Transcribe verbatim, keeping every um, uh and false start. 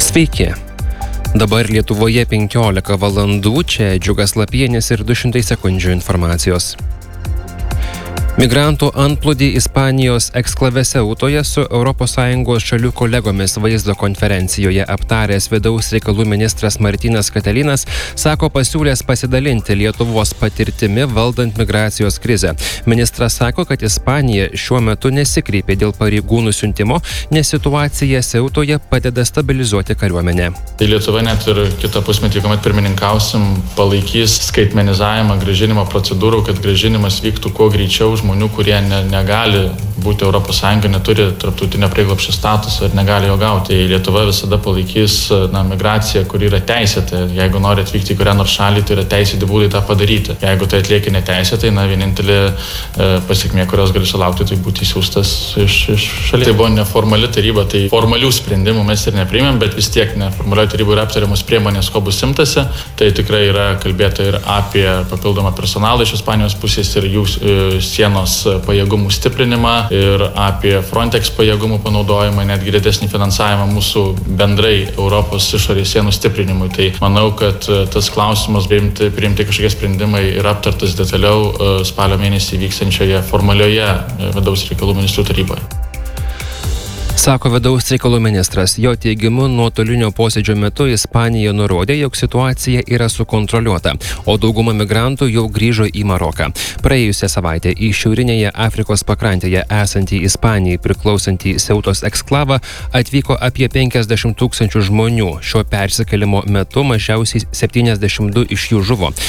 Sveiki. Dabar Lietuvoje penkiolika valandų, čia Džiugas Lapienis ir du šimtai sekundžių informacijos. Migrantų antplūdį Ispanijos eksklave Seutoje su Europos Sąjungos šalių kolegomis vaizdo konferencijoje aptaręs vidaus reikalų ministras Martynas Katalinas sako pasiūlęs pasidalinti Lietuvos patirtimi valdant migracijos krizę. Ministras sako, kad Ispanija šiuo metu nesikreipė dėl pareigūnų siuntimo, nes situacija Seutoje padeda stabilizuoti kariuomenę. Tai Lietuva net ir kitą pusmetį, kuomet pirmininkausim, palaikys skaitmenizavimą, grąžinimo procedūrų, kad grąžinimas vyktų kuo greičiau žmonių, kurie ne, negali būti Europos Sąjunga, neturi tarptautinio prieglobsčio statuso ir negali jo gauti. Tai Lietuva visada palaikys na, migraciją, kuri yra teisėta. Jeigu nori atvykti į kurią nors šalį, tai yra teisėti būdai tą padaryti. Jeigu tai atlieki neteisėtai, na, vienintelė e, pasiekmė, kurios gali sulaukti, tai būti išsiųstas iš, iš šalies. Tai buvo neformali taryba, tai formalių sprendimų mes ir nepriimėm, bet vis tiek neformalioje taryboje yra aptariamos priemonės, ko bus imtasi. Tai tikrai yra kalbėta ir apie papildomą personalą iš Ispanijos pusės ir jų e, sienos pajėgumų stiprinimą ir apie Frontex pajėgumų panaudojimą, netgi didesnį finansavimą mūsų bendrai Europos išorės sienų stiprinimui. Tai manau, kad tas klausimas priimti, priimti kažkokie sprendimai yra aptartas detaliau spalio mėnesį vyksiančioje formalioje vidaus reikalų ministrų taryboje. Sako vidaus reikalų ministras. Jo teigimu, nuotolinio posėdžio metu Ispanija nurodė, jog situacija yra sukontroliuota, o dauguma migrantų jau grįžo į Maroką. Praėjusią savaitę į šiaurinėje Afrikos pakrantėje esantį Ispanijai priklausantį Seutos eksklavą atvyko apie penkiasdešimt tūkstančių žmonių. Šio persikėlimo metu mažiausiai septyniasdešimt du iš jų žuvo.